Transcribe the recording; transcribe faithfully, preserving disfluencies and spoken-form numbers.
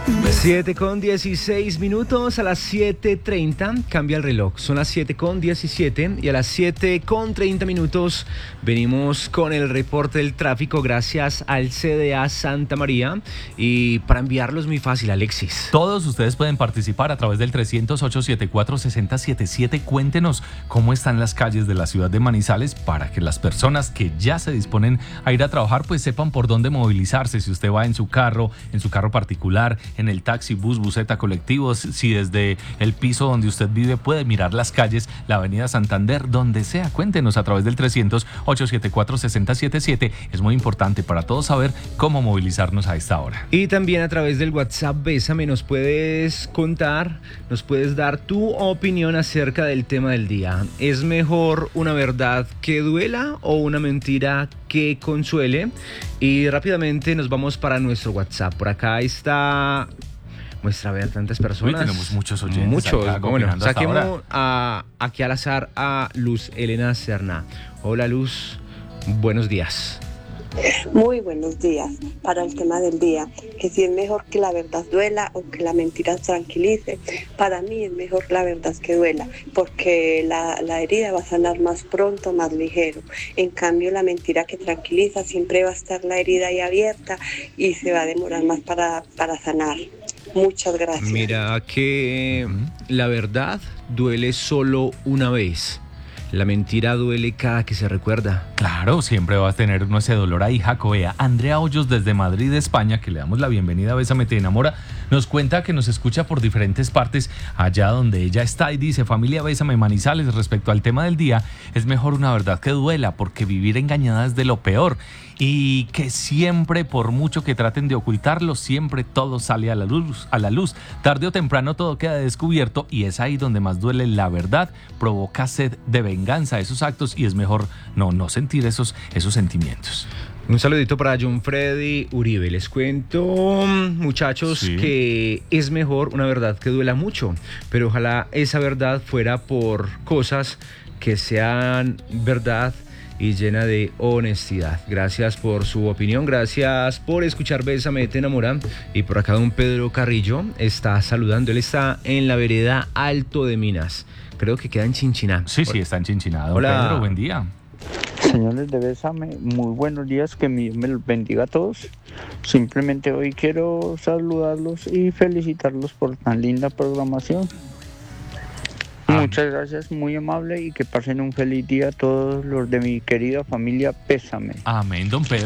siete con dieciséis minutos, a las siete treinta cambia el reloj, son las siete con diecisiete y a las siete con treinta minutos venimos con el reporte del tráfico gracias al C D A Santa María, y para enviarlo es muy fácil, Alexis. Todos ustedes pueden participar a través del trescientos ocho setenta y cuatro sesenta setenta y siete. Cuéntenos cómo están las calles de la ciudad de Manizales para que las personas que ya se disponen a ir a trabajar pues sepan por dónde movilizarse. Si usted va en su carro, en su carro particular, en el taxi, bus, buseta, colectivos, si desde el piso donde usted vive puede mirar las calles, la avenida Santander, donde sea, cuéntenos a través del trescientos ocho setenta y cuatro sesenta setenta y siete. Es muy importante para todos saber cómo movilizarnos a esta hora. Y también a través del WhatsApp Bésame nos puedes contar, nos puedes dar tu opinión acerca del tema del día. ¿Es mejor una verdad que duela o una mentira que consuele? Y rápidamente nos vamos para nuestro WhatsApp. Por acá está... Muestra a ver tantas personas. Uy, tenemos muchos oyentes. Muchos. Acá, bueno, saquemos ahora. a, aquí al azar a Luz Elena Serna. Hola Luz, buenos días. Muy buenos días. Para el tema del día, que si es mejor que la verdad duela o que la mentira tranquilice, para mí es mejor la verdad que duela, porque la, la herida va a sanar más pronto, más ligero. En cambio, la mentira que tranquiliza, siempre va a estar la herida ahí abierta y se va a demorar más para, para sanar. Muchas gracias. Mira que la verdad duele solo una vez. La mentira duele cada que se recuerda. Claro, siempre va a tener uno ese dolor ahí, Jacobea. Andrea Hoyos desde Madrid, España, que le damos la bienvenida a Bésame Te Enamora, nos cuenta que nos escucha por diferentes partes allá donde ella está y dice: familia Bésame Manizales, respecto al tema del día, es mejor una verdad que duela, porque vivir engañada es de lo peor, y que siempre, por mucho que traten de ocultarlo, siempre todo sale a la luz, a la luz. Tarde o temprano todo queda descubierto y es ahí donde más duele la verdad, provoca sed de venganza esos actos y es mejor no, no sentir esos, esos sentimientos. Un saludito para John Freddy Uribe. Les cuento, muchachos, sí, que es mejor una verdad que duela mucho, pero ojalá esa verdad fuera por cosas que sean verdad y llena de honestidad. Gracias por su opinión, gracias por escuchar Bésame Te Enamora. Y por acá don Pedro Carrillo está saludando, él está en la vereda Alto de Minas, creo que queda en Chinchiná. Sí, sí, está en Chinchiná. Don Hola. Pedro, buen día. Señores de Bésame, muy buenos días, que me los bendiga a todos. Simplemente hoy quiero saludarlos y felicitarlos por tan linda programación. Ah. Muchas gracias, muy amable, y que pasen un feliz día a todos los de mi querida familia Bésame. Amén, don Pedro.